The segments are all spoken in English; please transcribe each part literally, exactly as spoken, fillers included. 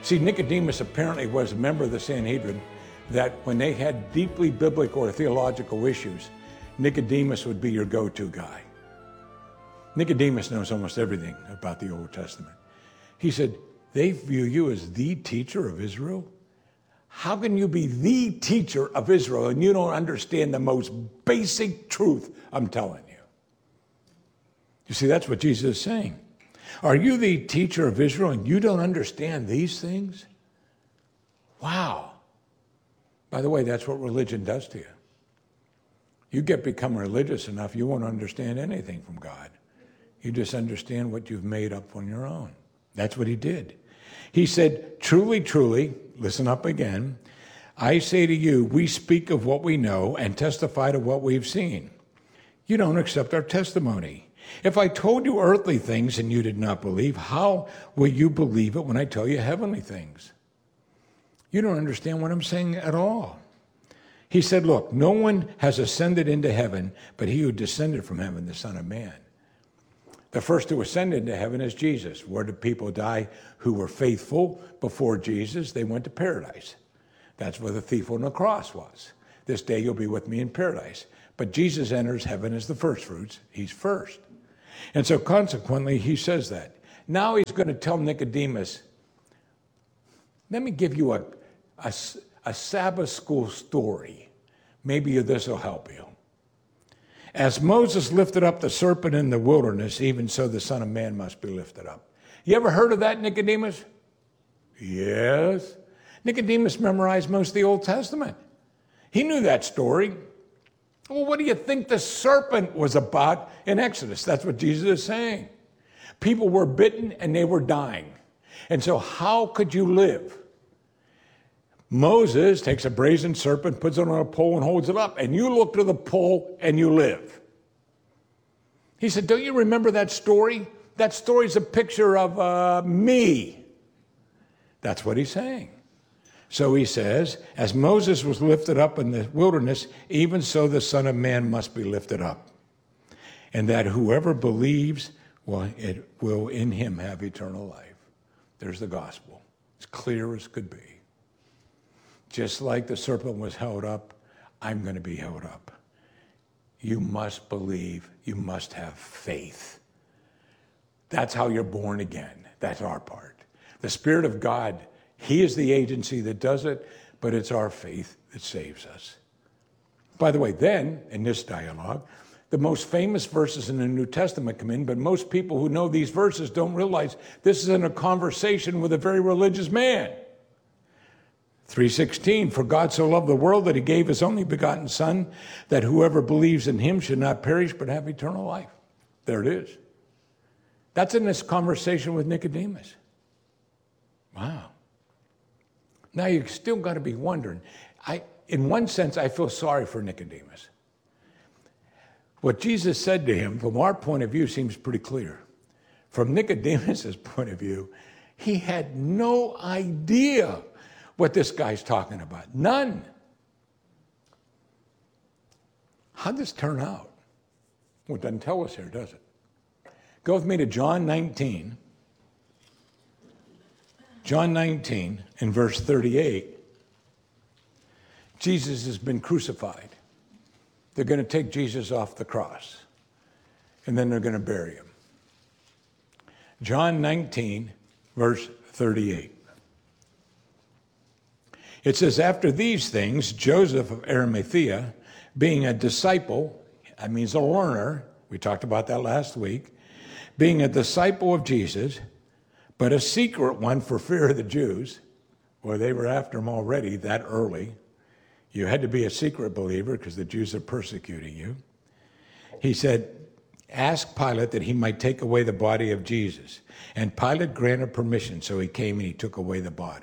See, Nicodemus apparently was a member of the Sanhedrin that when they had deeply biblical or theological issues, Nicodemus would be your go-to guy. Nicodemus knows almost everything about the Old Testament. He said, they view you as the teacher of Israel? How can you be the teacher of Israel and you don't understand the most basic truth I'm telling you? You see, that's what Jesus is saying. Are you the teacher of Israel and you don't understand these things? Wow. By the way, that's what religion does to you. You get become religious enough, you won't understand anything from God. You just understand what you've made up on your own. That's what he did. He said, truly, truly, listen up again, I say to you, we speak of what we know and testify to what we've seen. You don't accept our testimony. If I told you earthly things and you did not believe, how will you believe it when I tell you heavenly things? You don't understand what I'm saying at all. He said, look, no one has ascended into heaven, but he who descended from heaven, the Son of Man. The first to ascend into heaven is Jesus. Where did people die who were faithful before Jesus? They went to paradise. That's where the thief on the cross was. This day you'll be with me in paradise. But Jesus enters heaven as the first fruits. He's first. And so consequently, he says that. Now he's going to tell Nicodemus, let me give you a, a, a Sabbath school story. Maybe this will help you. As Moses lifted up the serpent in the wilderness, even so the Son of Man must be lifted up. You ever heard of that, Nicodemus? Yes. Nicodemus memorized most of the Old Testament. He knew that story. Well, what do you think the serpent was about in Exodus? That's what Jesus is saying. People were bitten and they were dying. And so how could you live? Moses takes a brazen serpent, puts it on a pole and holds it up, and you look to the pole and you live. He said, don't you remember that story? That story's a picture of uh, me. That's what he's saying. So he says, as Moses was lifted up in the wilderness, even so the Son of Man must be lifted up. And that whoever believes, well, it will in him have eternal life. There's the gospel. It's clear as could be. Just like the serpent was held up, I'm going to be held up. You must believe. You must have faith. That's how you're born again. That's our part. The Spirit of God, he is the agency that does it, but it's our faith that saves us. By the way, then, in this dialogue, the most famous verses in the New Testament come in, but most people who know these verses don't realize this is in a conversation with a very religious man. three sixteen, for God so loved the world that he gave his only begotten Son, that whoever believes in him should not perish but have eternal life. There it is. That's in this conversation with Nicodemus. Wow. Now you've still got to be wondering. I, in one sense, I feel sorry for Nicodemus. What Jesus said to him, from our point of view, seems pretty clear. From Nicodemus's point of view, he had no idea what this guy's talking about. None. How'd this turn out? Well, it doesn't tell us here, does it? Go with me to John nineteen. John nineteen in verse thirty-eight. Jesus has been crucified. They're going to take Jesus off the cross. And then they're going to bury him. John nineteen, verse thirty-eight. It says, after these things, Joseph of Arimathea, being a disciple, that means a learner, we talked about that last week, being a disciple of Jesus, but a secret one for fear of the Jews, well, they were after him already that early. You had to be a secret believer because the Jews are persecuting you. He said, ask Pilate that he might take away the body of Jesus. And Pilate granted permission, so he came and he took away the body.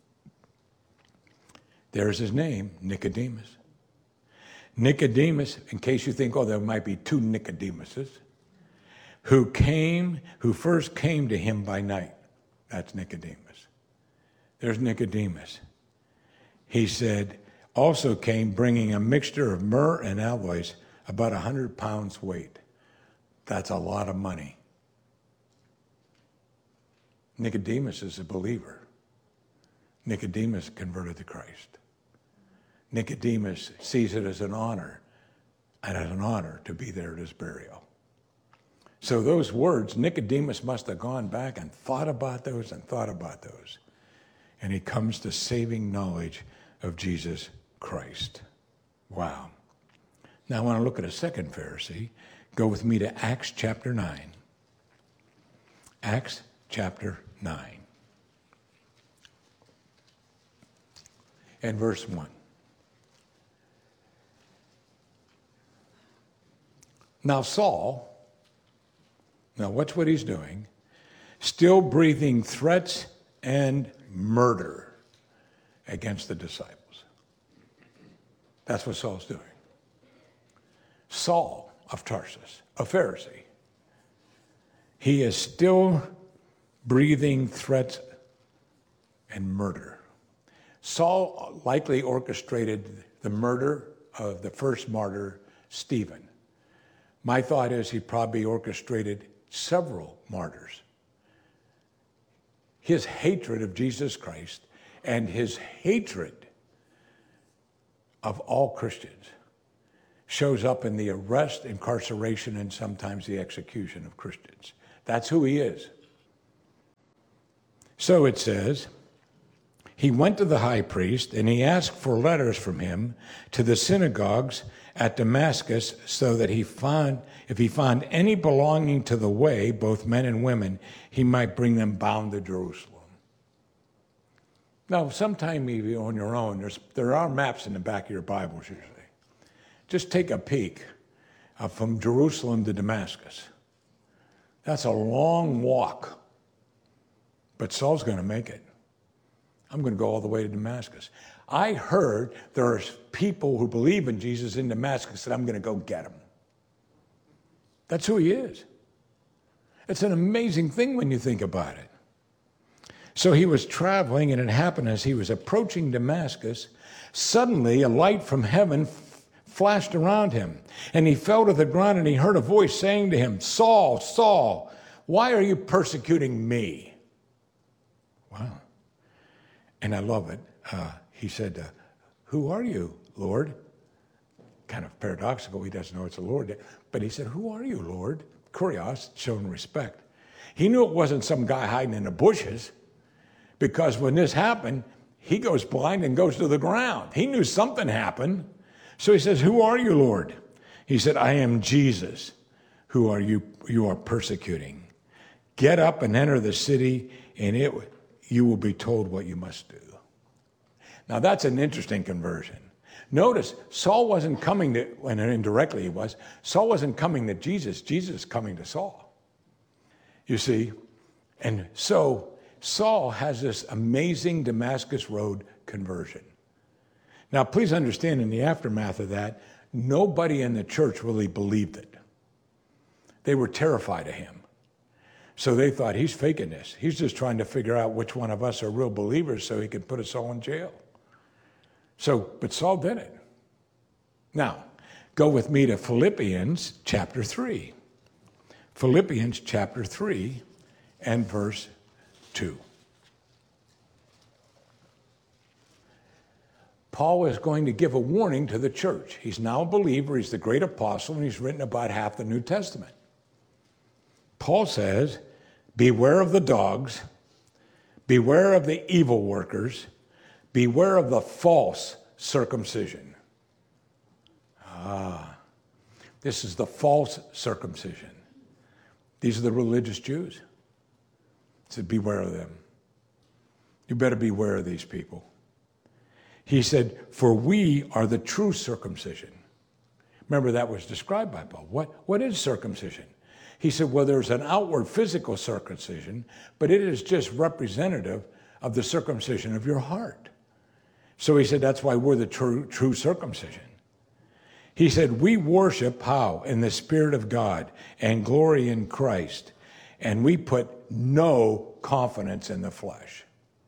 There's his name, Nicodemus. Nicodemus, in case you think, oh, there might be two Nicodemuses, who came, who first came to him by night. That's Nicodemus. There's Nicodemus. He said, also came bringing a mixture of myrrh and aloes, about one hundred pounds weight. That's a lot of money. Nicodemus is a believer. Nicodemus converted to Christ. Nicodemus sees it as an honor, and as an honor to be there at his burial. So those words, Nicodemus must have gone back and thought about those and thought about those. And he comes to saving knowledge of Jesus Christ. Wow. Now I want to look at a second Pharisee. Go with me to Acts chapter nine. Acts chapter nine. And verse one. Now Saul, now watch what he's doing, still breathing threats and murder against the disciples. That's what Saul's doing. Saul of Tarsus, a Pharisee, he is still breathing threats and murder. Saul likely orchestrated the murder of the first martyr, Stephen. My thought is he probably orchestrated several martyrs. His hatred of Jesus Christ and his hatred of all Christians shows up in the arrest, incarceration, and sometimes the execution of Christians. That's who he is. So it says, he went to the high priest and he asked for letters from him to the synagogues at Damascus, so that he found, if he found any belonging to the way, both men and women, he might bring them bound to Jerusalem. Now, sometime if you're on your own, there's, there are maps in the back of your Bibles usually. Just take a peek uh, from Jerusalem to Damascus. That's a long walk, but Saul's going to make it. I'm going to go all the way to Damascus. I heard there are people who believe in Jesus in Damascus that I'm going to go get them. That's who he is. It's an amazing thing when you think about it. So he was traveling, and it happened as he was approaching Damascus, suddenly a light from heaven f- flashed around him, and he fell to the ground, and he heard a voice saying to him, Saul, Saul, why are you persecuting me? Wow. And I love it. Uh, he said, uh, who are you, Lord? Kind of paradoxical. He doesn't know it's the Lord. But he said, who are you, Lord? Kurios, showing respect. He knew it wasn't some guy hiding in the bushes, because when this happened, he goes blind and goes to the ground. He knew something happened. So he says, who are you, Lord? He said, I am Jesus, who are you, you are persecuting. Get up and enter the city, and it you will be told what you must do. Now that's an interesting conversion. Notice, Saul wasn't coming to, and indirectly he was, Saul wasn't coming to Jesus, Jesus is coming to Saul. You see? And so Saul has this amazing Damascus Road conversion. Now please understand, in the aftermath of that, nobody in the church really believed it. They were terrified of him. So they thought, he's faking this. He's just trying to figure out which one of us are real believers so he could put us all in jail. So, but Saul did it. Now, go with me to Philippians chapter three. Philippians chapter three and verse two. Paul is going to give a warning to the church. He's now a believer. He's the great apostle, and he's written about half the New Testament. Paul says, beware of the dogs, beware of the evil workers, beware of the false circumcision. Ah, this is the false circumcision. These are the religious Jews. He said, beware of them. You better beware of these people. He said, for we are the true circumcision. Remember, that was described by Paul. What, what is circumcision? He said, well, there's an outward physical circumcision, but it is just representative of the circumcision of your heart. So he said, that's why we're the true, true circumcision. He said, we worship how? In the Spirit of God and glory in Christ. And we put no confidence in the flesh.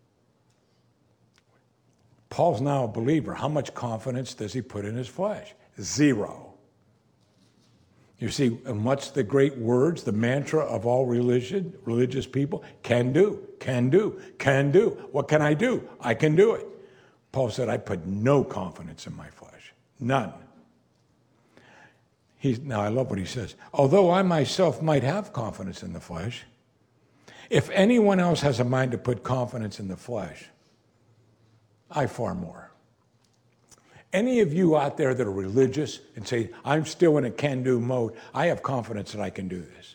Paul's now a believer. How much confidence does he put in his flesh? Zero. You see, and what's the great words, the mantra of all religion, religious people? Can do, can do, can do. What can I do? I can do it. Paul said, I put no confidence in my flesh. None. He's, now, I love what he says. Although I myself might have confidence in the flesh, if anyone else has a mind to put confidence in the flesh, I far more. Any of you out there that are religious and say, I'm still in a can-do mode, I have confidence that I can do this.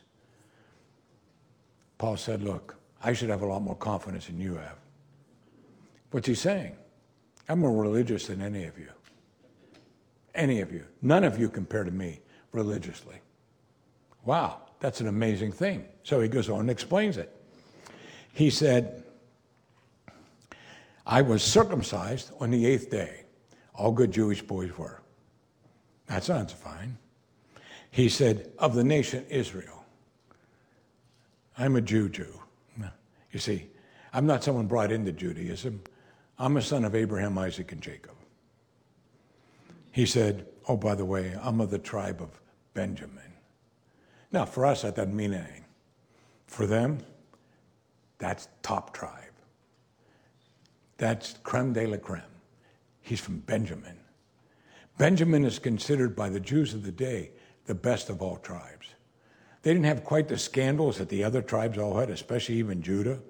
Paul said, look, I should have a lot more confidence than you have. What's he saying? I'm more religious than any of you. Any of you. None of you compare to me religiously. Wow, that's an amazing thing. So he goes on and explains it. He said, I was circumcised on the eighth day. All good Jewish boys were. That sounds fine. He said, of the nation Israel. I'm a Jew Jew. You see, I'm not someone brought into Judaism. I'm a son of Abraham, Isaac, and Jacob. He said, oh, by the way, I'm of the tribe of Benjamin. Now, for us, that doesn't mean anything. For them, that's top tribe. That's creme de la creme. He's from Benjamin. Benjamin is considered by the Jews of the day the best of all tribes. They didn't have quite the scandals that the other tribes all had, especially even Judah.